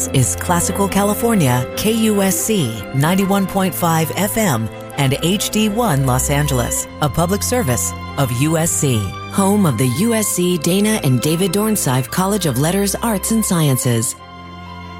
is Classical California, KUSC 91.5 FM and HD1 Los Angeles, a public service of USC, home of the USC Dana and David Dornsife College of Letters, Arts, and Sciences.